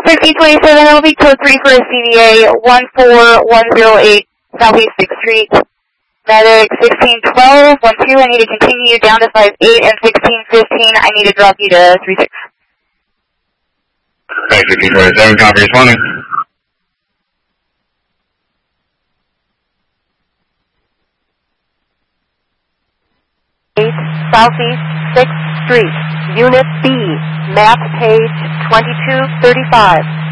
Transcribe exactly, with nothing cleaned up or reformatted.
fifteen twenty-seven, that will be code three for a C D A, one four one zero eight Southeast sixth Street. Medic sixteen twelve, one two, I need to continue you down to five eight, and sixteen fifteen, I need to drop you to three six. Thanks, fifteen twenty-seven, copy responding. eight Southeast sixth Street, Unit B, map page twenty-two thirty-five.